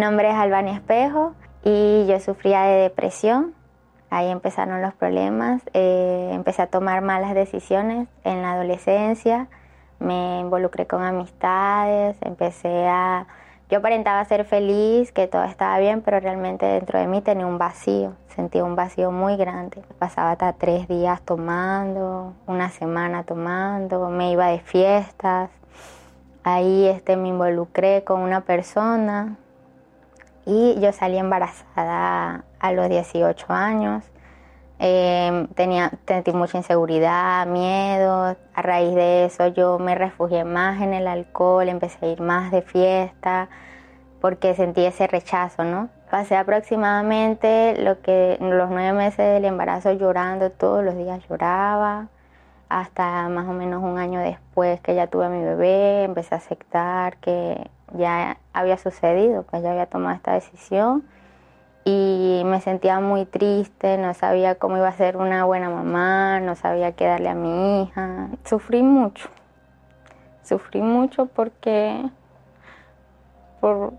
nombre es Albania Espejo y yo sufría de depresión. Ahí empezaron los problemas. Empecé a tomar malas decisiones en la adolescencia. Me involucré con amistades, yo aparentaba ser feliz, que todo estaba bien, pero realmente dentro de mí tenía un vacío, sentía un vacío muy grande. Pasaba hasta 3 días tomando, una semana tomando, me iba de fiestas. Ahí me involucré con una persona y yo salí embarazada a los 18 años. Sentí mucha inseguridad, miedo. A raíz de eso yo me refugié más en el alcohol, empecé a ir más de fiesta porque sentí ese rechazo, ¿no? Pasé aproximadamente los 9 meses del embarazo llorando, todos los días lloraba, hasta más o menos un año después que ya tuve a mi bebé, empecé a aceptar que ya había sucedido, pues ya había tomado esta decisión. Y me sentía muy triste, no sabía cómo iba a ser una buena mamá, no sabía qué darle a mi hija. Sufrí mucho porque por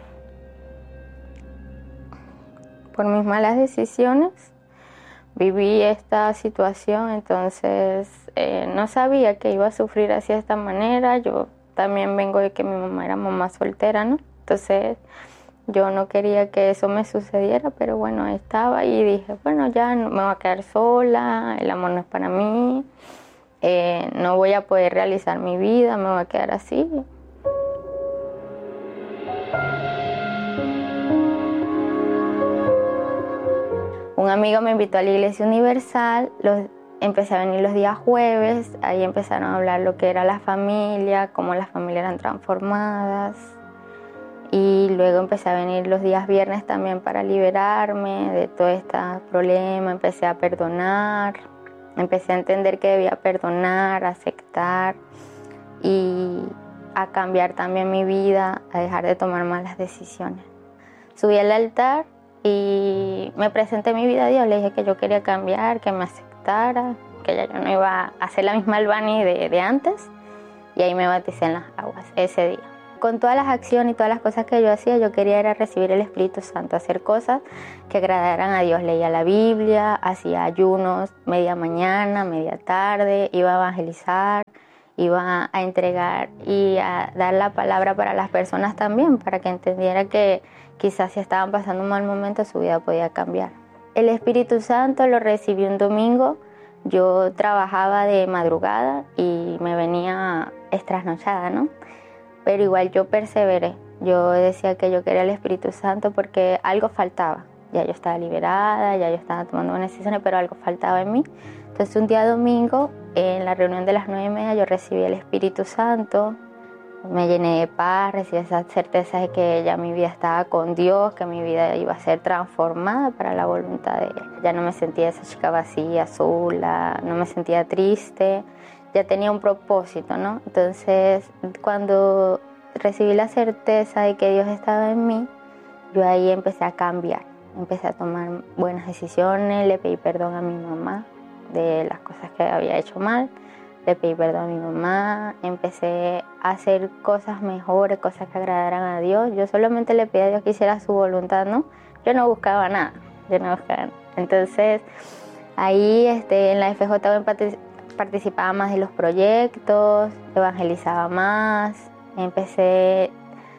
mis malas decisiones viví esta situación, entonces no sabía que iba a sufrir así de esta manera. Yo también vengo de que mi mamá era mamá soltera, ¿no? Entonces yo no quería que eso me sucediera, pero bueno, ahí estaba y dije, bueno, ya me voy a quedar sola, el amor no es para mí, no voy a poder realizar mi vida, me voy a quedar así. Un amigo me invitó a la Iglesia Universal, empecé a venir los días jueves, ahí empezaron a hablar lo que era la familia, cómo las familias eran transformadas. Y luego empecé a venir los días viernes también para liberarme de todo este problema. Empecé a perdonar, empecé a entender que debía perdonar, aceptar y a cambiar también mi vida, a dejar de tomar malas decisiones. Subí al altar y me presenté mi vida a Dios, le dije que yo quería cambiar, que me aceptara, que ya yo no iba a ser la misma Albania de antes, y ahí me bauticé en las aguas ese día. Con todas las acciones y todas las cosas que yo hacía, yo quería era recibir el Espíritu Santo, hacer cosas que agradaran a Dios. Leía la Biblia, hacía ayunos, media mañana, media tarde, iba a evangelizar, iba a entregar y a dar la palabra para las personas también, para que entendiera que quizás si estaban pasando un mal momento, su vida podía cambiar. El Espíritu Santo lo recibí un domingo. Yo trabajaba de madrugada y me venía trasnochada, ¿no? Pero igual yo perseveré. Yo decía que yo quería el Espíritu Santo porque algo faltaba. Ya yo estaba liberada, ya yo estaba tomando buenas decisiones, pero algo faltaba en mí. Entonces un día domingo, en la reunión de las 9:30, yo recibí el Espíritu Santo. Me llené de paz, recibí esa certeza de que ya mi vida estaba con Dios, que mi vida iba a ser transformada para la voluntad de Él. Ya no me sentía esa chica vacía, sola, no me sentía triste. Ya tenía un propósito, ¿no? Entonces, cuando recibí la certeza de que Dios estaba en mí, yo ahí empecé a cambiar, empecé a tomar buenas decisiones, le pedí perdón a mi mamá de las cosas que había hecho mal, le pedí perdón a mi mamá, empecé a hacer cosas mejores, cosas que agradaran a Dios. Yo solamente le pedí a Dios que hiciera su voluntad, ¿no? Yo no buscaba nada, Entonces, ahí en la FJU participaba más de los proyectos, evangelizaba más, empecé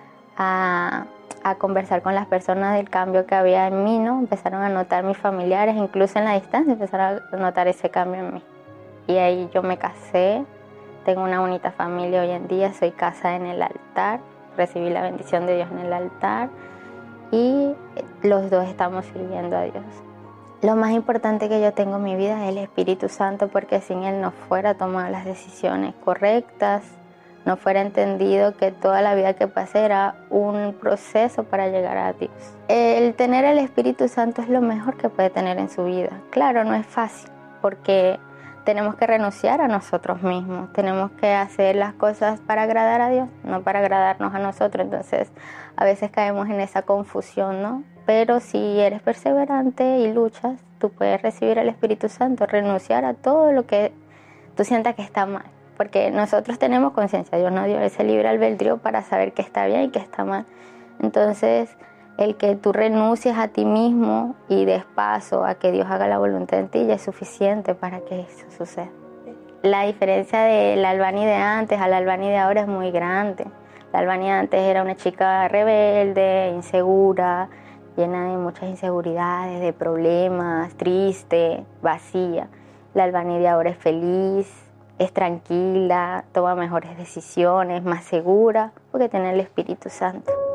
a conversar con las personas del cambio que había en mí, ¿no? Empezaron a notar mis familiares, incluso en la distancia empezaron a notar ese cambio en mí. Y ahí yo me casé, tengo una bonita familia hoy en día, soy casada en el altar, recibí la bendición de Dios en el altar y los dos estamos sirviendo a Dios. Lo más importante que yo tengo en mi vida es el Espíritu Santo, porque sin Él no fuera tomado las decisiones correctas, no fuera entendido que toda la vida que pasé era un proceso para llegar a Dios. El tener el Espíritu Santo es lo mejor que puede tener en su vida. Claro, no es fácil, porque tenemos que renunciar a nosotros mismos, tenemos que hacer las cosas para agradar a Dios, no para agradarnos a nosotros. Entonces, a veces caemos en esa confusión, ¿no? Pero si eres perseverante y luchas, tú puedes recibir el Espíritu Santo, renunciar a todo lo que tú sientas que está mal. Porque nosotros tenemos conciencia, Dios nos dio ese libre albedrío para saber qué está bien y qué está mal. Entonces, El que tú renuncies a ti mismo y des paso a que Dios haga la voluntad en ti ya es suficiente para que eso suceda. La diferencia de la Albany de antes a la Albany de ahora es muy grande. La Albany de antes era una chica rebelde, insegura, llena de muchas inseguridades, de problemas, triste, vacía. La Albany de ahora es feliz, es tranquila, toma mejores decisiones, más segura, porque tiene el Espíritu Santo.